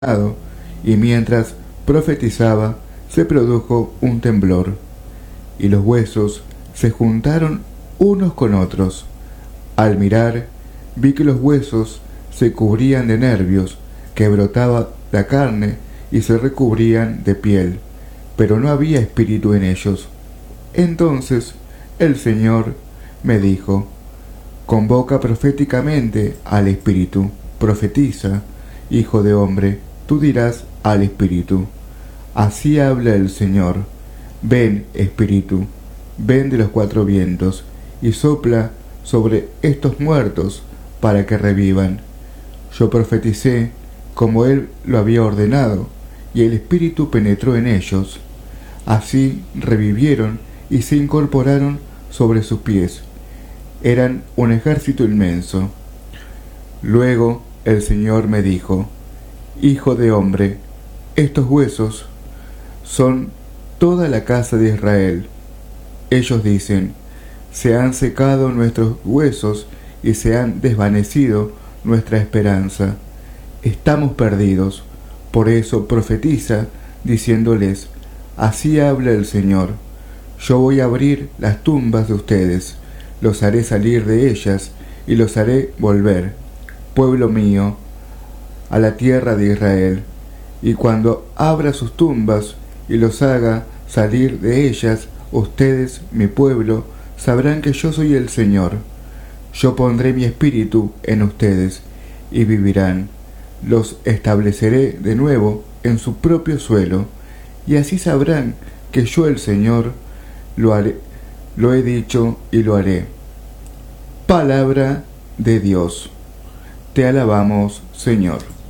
y mientras profetizaba se produjo un temblor, y los huesos se juntaron unos con otros. Al mirar, vi que los huesos se cubrían de nervios, que brotaba la carne y se recubrían de piel, pero no había espíritu en ellos. Entonces el Señor me dijo: convoca proféticamente al espíritu, profetiza, hijo de hombre, tú dirás al espíritu: así habla el Señor, ven, espíritu, ven de los cuatro vientos, y sopla sobre estos muertos para que revivan. Yo profeticé como él lo había ordenado, y el espíritu penetró en ellos. Así revivieron y se incorporaron sobre sus pies. Eran un ejército inmenso. Luego el Señor me dijo: hijo de hombre, estos huesos son toda la casa de Israel. Ellos dicen: se han secado nuestros huesos y se han desvanecido nuestra esperanza. Estamos perdidos. Por eso profetiza, diciéndoles: así habla el Señor. Yo voy a abrir las tumbas de ustedes, los haré salir de ellas y los haré volver, pueblo mío, a la tierra de Israel. Y cuando abra sus tumbas y los haga salir de ellas, ustedes, mi pueblo, sabrán que yo soy el Señor. Yo pondré mi espíritu en ustedes y vivirán. Los estableceré de nuevo en su propio suelo, y así sabrán que yo, el Señor, lo he dicho y lo haré. Palabra de Dios. Te alabamos, Señor.